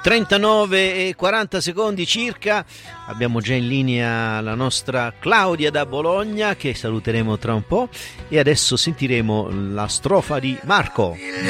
39 e 40 secondi circa, abbiamo già in linea la nostra Claudia da Bologna che saluteremo tra un po' e adesso sentiremo la strofa di Marco.